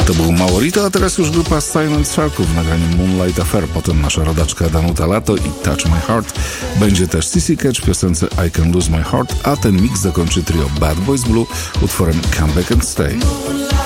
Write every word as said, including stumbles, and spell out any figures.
To był Maurito, a teraz już grupa Silent Circle w nagraniu Moonlight Affair. Potem nasza rodaczka Danuta Lato i Touch My Heart. Będzie też C C Catch w piosence I Can Lose My Heart, a ten mix zakończy trio Bad Boys Blue utworem Come Back and Stay.